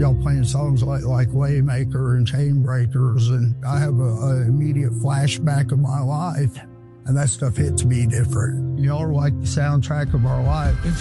y'all playing songs like Waymaker and Chainbreakers, and I have an immediate flashback of my life, and that stuff hits me different. Y'all are like the soundtrack of our life.